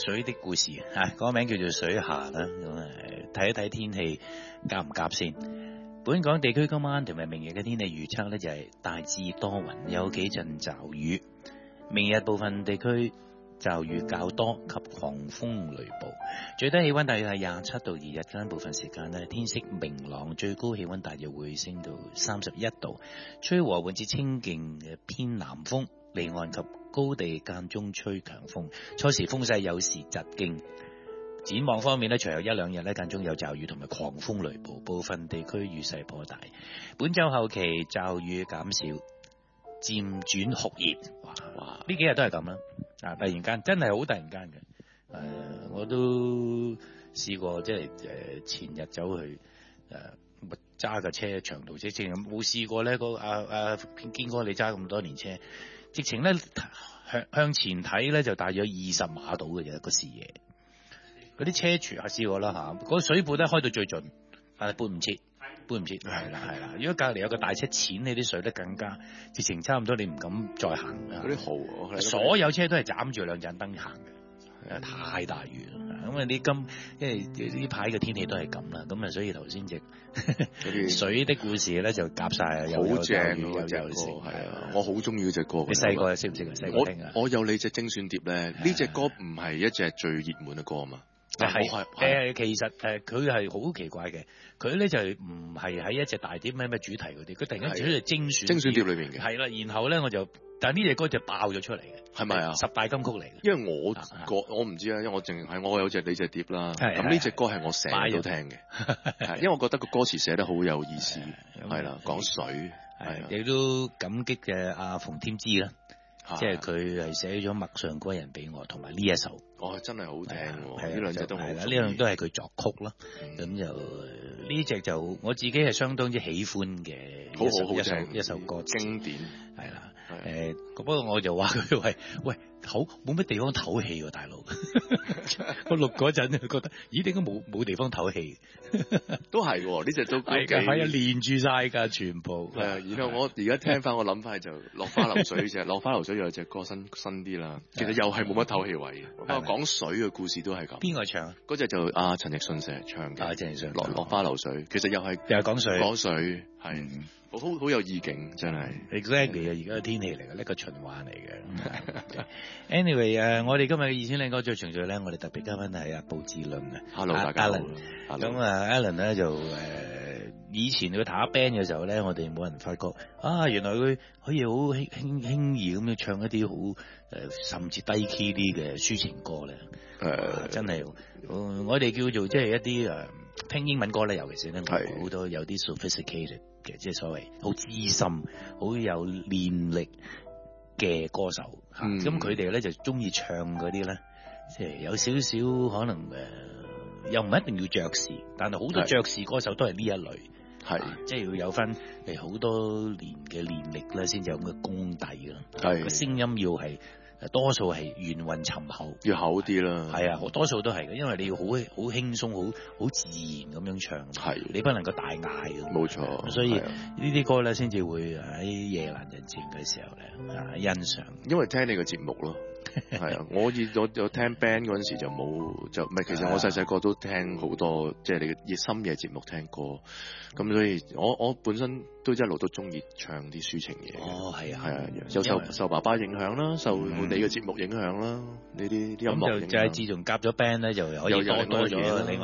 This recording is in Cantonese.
水的故事啊，嗰個名叫做水下啦。咁睇一睇天氣夾唔夾先。本港地區今晚同埋明日嘅天氣預測呢，就係大致多雲，有幾陣驟雨。明日部分地區驟雨較多及狂風雷暴，最低氣溫大約係27度，而日間部分時間呢，天色明朗，最高氣溫大約會升到31度，吹和緩至清勁嘅偏南風，離岸及高地間中吹強風，初時風勢有時疾勁。展望方面呢，隨後一兩日呢，間中有驟雨同埋狂風雷暴，部分地區雨勢頗大。本週後期驟雨減少，漸轉酷熱。哇！呢幾日都係咁啦，突然間真係好突然間嘅。我都試過，即係前日走去揸架車長途車，直情冇試過咧。堅哥你揸咁多年車，直情咧向前睇咧就大約20碼到嘅啫個視野。嗰啲車柱試過啦嚇，嗰水庫咧開到最盡，但係搬唔切。係啦。如果隔離有個大車濺你啲水咧，更加直情差唔多，你唔敢再行。 嗰啲蠔， 所有車都係斬住兩盞燈行嘅，太大雨啦。咁啊，因為呢排嘅天氣都係咁啦，咁啊，所以頭先隻水的故事咧就夾晒， 好正嗰隻歌，係啊，我好中意嗰隻歌。 你細個識唔識啊？細個聽啊？ 我有你隻精選碟咧，呢隻歌唔係一隻最熱門嘅歌啊嘛。 其實佢係好奇怪嘅，佢咧就唔係喺一隻大碟咩主題嗰啲，佢突然間整咗隻精選碟裏面嘅， 係啦，然後咧但呢隻歌就爆咗出嚟嘅， 係咪啊 ？10大金曲嚟嘅。 因為我唔知啊，因為我淨係我有隻你隻碟啦，咁呢隻歌係我成日都聽嘅，因為我覺得個歌詞寫得好有意思，係啦，講水，係亦都感激嘅阿馮添枝啦。即係佢係寫咗《陌上歸人》俾我，同埋呢一首， 真係好聽喎！呢兩隻都好， 呢兩都係佢作曲啦。咁就呢隻就我自己係相當之喜歡嘅，一首歌經典係啦。不過我就話佢喂好冇乜地方唞氣喎，大佬。我錄嗰陣覺得，咦點解冇地方唞氣？ 都係喎，呢隻都係連住晒㗎，全部。 然後我而家聽翻，我諗翻就落花流水啫，落花流水有隻歌新啲啦。其實又係冇乜唞氣位嘅。不過講水嘅故事都係咁。邊個唱啊？嗰隻就阿陳奕迅成日唱嘅。陳奕迅落花流水，其實又係講水。 講水係。好有意境，真係。 Exactly 啊，而家嘅天氣嚟嘅，呢個循環嚟嘅。Anyway 我哋今日嘅2000靚歌最長序咧，我哋特別嘉賓係阿布志倫啊。 Hello，大家好。 咁Alan 咧就以前佢打 band 嘅時候咧，我哋冇人發覺原來佢可以好輕易咁樣唱一啲好甚至低 key 啲嘅抒情歌咧。真係我哋叫做即係一啲聽英文歌咧，尤其是咧好多有啲 sophisticated 嘅，即係所謂好資深、好有練力嘅歌手。咁佢哋咧就中意唱嗰啲咧，即係有少少可能又唔一定要爵士，但係好多爵士歌手都係呢一類。即係要有翻好多年嘅練力咧，先至有咁嘅功底咯。個聲音要係多數係圓韻沉厚， 要厚啲啦。 係啊，多數都係嘅，因為你要好輕鬆、好自然咁樣唱。你不能夠大嗌嘅。冇錯。所以呢啲歌咧，先至會喺夜闌人靜嘅時候咧欣賞。 因為聽你個節目咯。係啊，我有聽 band 嗰陣時就冇唔係，其實我細個都聽好多即係你嘅深夜節目聽歌，咁所以我本身都一路都中意唱啲抒情嘢。 係啊， 有受爸爸影響啦，受你嘅節目影響啦，呢啲音樂就係自從夾咗 band 咧，就可以多咗另